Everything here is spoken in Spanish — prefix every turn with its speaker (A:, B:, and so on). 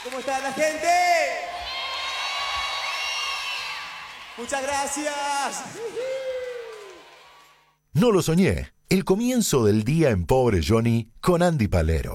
A: ¿Cómo está la gente? Muchas gracias.
B: No lo soñé. El comienzo del día en Pobre Johnny con Andy Palero.